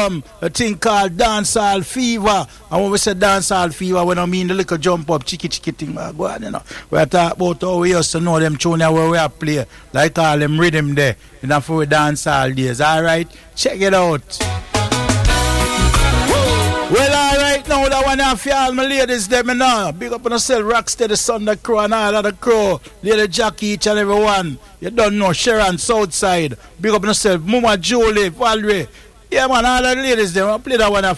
come. A thing called dancehall fever. And when we say dancehall fever, we don't mean the little jump up, chicky thing. Go on, you know. We are talking about how we used to know them tune where we are play. Like all them rhythm there. Enough for we dancehall days. Alright? Check it out. Well, alright now, that one have for all my ladies, them now. Big up on yourself, Rocksteady, Sunday Crow, and all of the crew. Lady Jackie, each and every one. You don't know, Sharon, Southside. Big up on yourself, Mama Julie, Valerie. Yeah, man, all the ladies, them. I play that one